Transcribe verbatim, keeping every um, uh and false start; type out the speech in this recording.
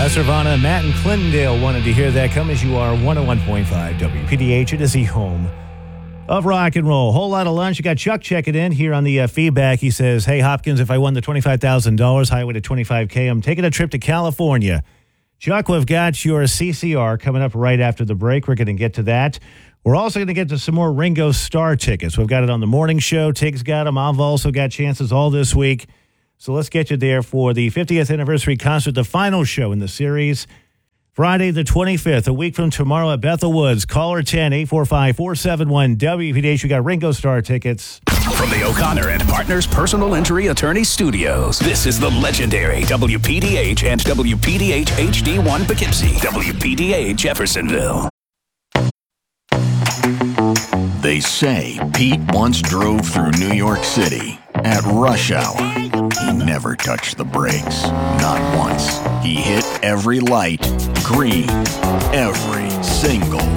Uh, Servana, Matt, and Clintondale wanted to hear that. Come as you are, one oh one point five W P D H. It is the home of rock and roll. Whole lot of lunch. You got Chuck checking in here on the uh, feedback. He says, hey, Hopkins, if I won the twenty-five thousand dollars highway to twenty-five K, I'm taking a trip to California. Chuck, we've got your C C R coming up right after the break. We're going to get to that. We're also going to get to some more Ringo Starr tickets. We've got it on the morning show. Tig's got them. I've also got chances all this week. So let's get you there for the fiftieth anniversary concert, the final show in the series. Friday the twenty-fifth, a week from tomorrow at Bethel Woods. Caller ten, eight four five, four seven one, W P D H. We got Ringo Starr tickets. From the O'Connor and Partners Personal Injury Attorney Studios, this is the legendary W P D H and W P D H H D one Poughkeepsie, W P D H Jeffersonville. They say Pete once drove through New York City at rush hour. He never touched the brakes, not once. He hit every light green, every single